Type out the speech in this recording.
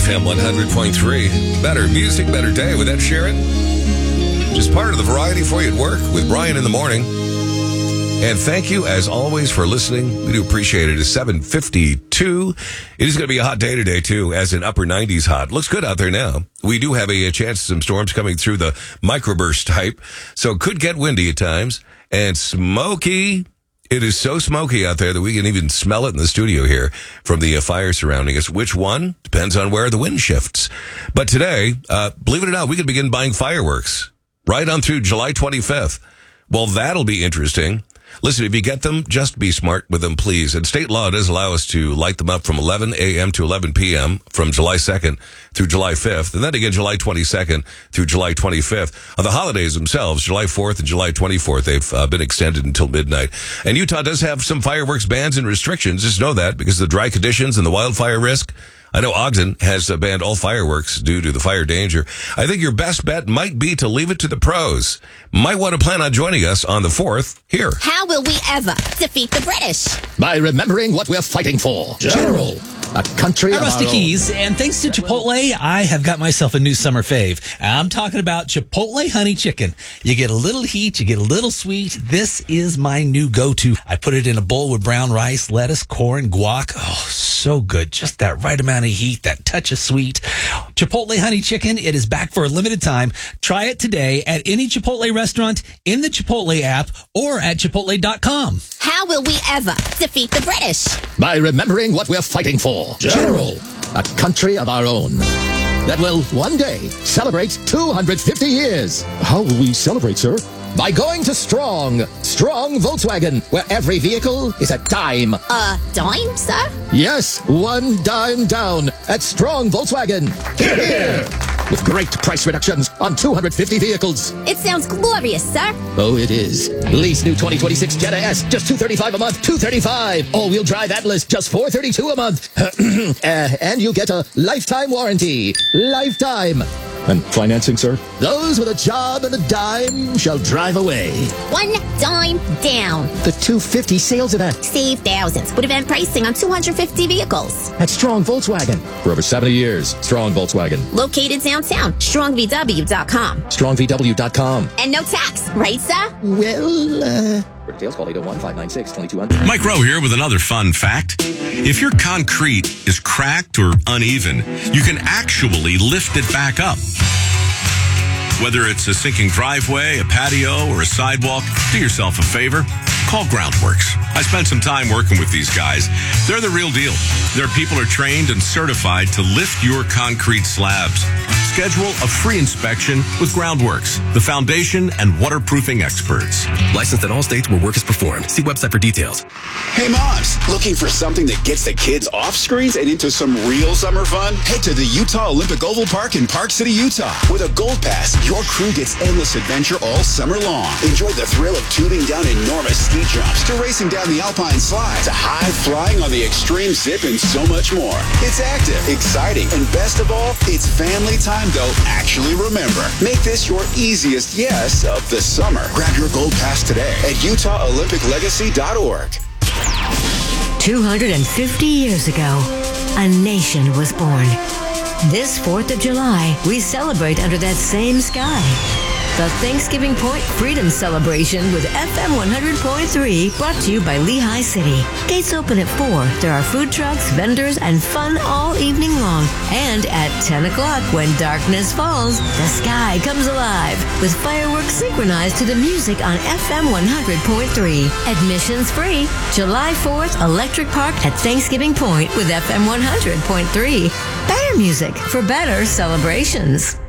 FM 100.3. Better music, better day with Ed Sheeran. Just part of the variety for you at work with Brian in the morning. And thank you, as always, for listening. We do appreciate it. It's 7:52. It is going to be a hot day today, too, as in upper 90s hot. Looks good out there now. We do have a chance of some storms coming through the microburst type, so it could get windy at times. And smoky. It is so smoky out there that we can even smell it in the studio here from the fire surrounding us. Which one? Depends on where the wind shifts. But today, believe it or not, we can begin buying fireworks right on through July 25th. Well, that'll be interesting. Listen, if you get them, just be smart with them, please. And state law does allow us to light them up from 11 a.m. to 11 p.m. from July 2nd through July 5th. And then again, July 22nd through July 25th. On the holidays themselves, July 4th and July 24th, they've been extended until midnight. And Utah does have some fireworks bans and restrictions. Just know that because of the dry conditions and the wildfire risk. I know Ogden has banned all fireworks due to the fire danger. I think your best bet might be to leave it to the pros. Might want to plan on joining us on the 4th here. How will we ever defeat the British? By remembering what we're fighting for. General. A country I'm Rusty Keys, and thanks to Chipotle, I have got myself a new summer fave. I'm talking about Chipotle Honey Chicken. You get a little heat, you get a little sweet. This is my new go-to. I put it in a bowl with brown rice, lettuce, corn, guac. Oh, so good. Just that right amount of heat, that touch of sweet. Chipotle Honey Chicken, it is back for a limited time. Try it today at any Chipotle restaurant, in the Chipotle app, or at Chipotle.com. How will we ever defeat the British? By remembering what we're fighting for. General. A country of our own that will one day celebrate 250 years. How will we celebrate, sir? By going to Strong Volkswagen, where every vehicle is a dime. A dime, sir? Yes, one dime down at Strong Volkswagen. Here! With great price reductions on 250 vehicles. It sounds glorious, sir. Oh, it is. Lease new 2026 Jetta S, just $235 a month, $235. All-wheel drive Atlas, just $432 a month. And you get a lifetime warranty. Lifetime. And financing, sir? Those with a job and a dime shall drive away. One dime down. The 250 sales event. Save thousands with event pricing on 250 vehicles. At Strong Volkswagen. For over 70 years, Strong Volkswagen. Located downtown. StrongVW.com. StrongVW.com. And no tax, right, sir? Well, For details, call 801-596-2200. Mike Rowe here with another fun fact. If your concrete is cracked or uneven, you can actually lift it back up. Whether it's a sinking driveway, a patio, or a sidewalk, do yourself a favor. Call Groundworks. I spent some time working with these guys. They're the real deal. Their people are trained and certified to lift your concrete slabs. Schedule a free inspection with Groundworks, the foundation and waterproofing experts. Licensed in all states where work is performed. See website for details. Hey moms, looking for something that gets the kids off screens and into some real summer fun? Head to the Utah Olympic Oval Park in Park City, Utah. With a Gold Pass, your crew gets endless adventure all summer long. Enjoy the thrill of tubing down enormous ski jumps, to racing down the alpine slide, to high flying on the extreme zip, and so much more. It's active, exciting, and best of all, it's family time they'll actually remember. Make this your easiest yes of the summer. Grab your Gold Pass today at UtahOlympicLegacy.org. 250 years ago, a nation was born. This 4th of July, we celebrate under that same sky. The Thanksgiving Point Freedom Celebration with FM 100.3, brought to you by Lehigh City. Gates open at 4. There are food trucks, vendors, and fun all evening long. And at 10 o'clock, when darkness falls, the sky comes alive with fireworks synchronized to the music on FM 100.3. Admissions free. July 4th, Electric Park at Thanksgiving Point with FM 100.3. Better music for better celebrations.